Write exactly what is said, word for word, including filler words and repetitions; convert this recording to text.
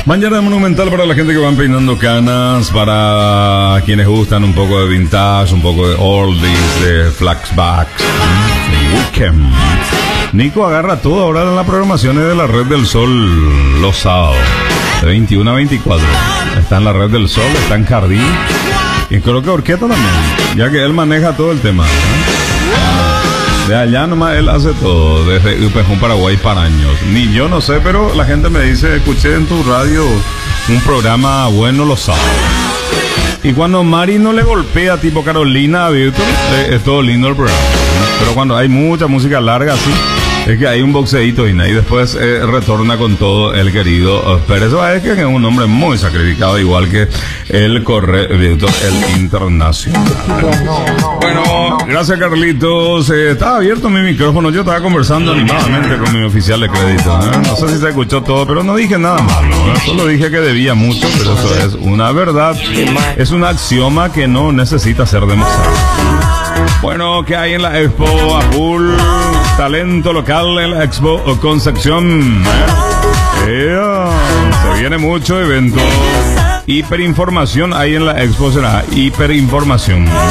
Mañana Monumental para la gente que van peinando canas, para quienes gustan un poco de vintage, un poco de oldies, de flashbacks, de weekend. Nico agarra todo ahora en las programaciones de la Red del Sol los sábados, de veintiuno a veinticuatro. Está en la Red del Sol, está en Jardín y creo que Orquesta también, ya que él maneja todo el tema, ¿no? De allá nomás él hace todo, desde Upejún, Paraguay, para años. Ni yo no sé, pero la gente me dice, escuché en tu radio un programa bueno los sábados. Y cuando Mari no le golpea tipo Carolina a Virtual, eh, es todo lindo el programa, ¿no? Pero cuando hay mucha música larga así, es que hay un boxeadito y después eh, retorna con todo el querido uh, Pérez Báez, que es un hombre muy sacrificado, igual que el corre Virtual, el internacional. Bueno, gracias Carlitos. Eh, estaba abierto mi micrófono, yo estaba conversando animadamente con mi oficial de crédito, ¿eh? No sé si se escuchó todo, pero no dije nada malo, ¿eh? Solo dije que debía mucho, pero eso es una verdad, es un axioma que no necesita ser demostrado. Bueno, ¿qué hay en la Expo Azul? Talento local en la Expo Concepción. ¿eh? Yeah. Se viene mucho evento. Hiperinformación hay en la Expo, será hiperinformación.